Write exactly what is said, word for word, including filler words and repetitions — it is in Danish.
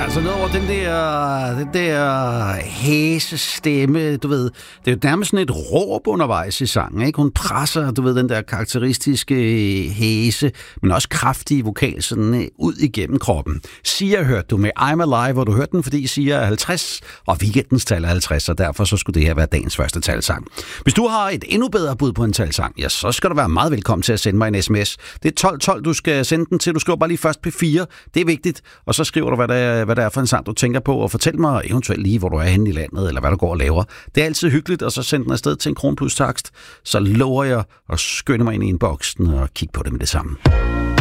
altså noget over den der, den der hæse stemme, du ved. Det er jo nærmest sådan et råb undervejs i sangen, ikke? Hun presser, du ved, den der karakteristiske hæse, men også kraftige vokal sådan ud igennem kroppen. Sia hørte du med I'm Alive, hvor du hørte den, fordi Sia er halvtreds, og weekendens tal er halvtreds, og derfor så skulle det her være dagens første talsang. Hvis du har et endnu bedre bud på en talsang, ja, så skal du være meget velkommen til at sende mig en sms. Det er tolv tolv, du skal sende den til. Du skriver bare lige først P fire, det er vigtigt, og så skriver du, hvad der er, hvad der er for en sang, du tænker på, og fortæl mig eventuelt lige, hvor du er henne i landet, eller hvad du går og laver. Det er altid hyggeligt, og så send den afsted til en kron plus takst, så lover jeg at skynde mig ind i inboxen og kigge på det med det samme.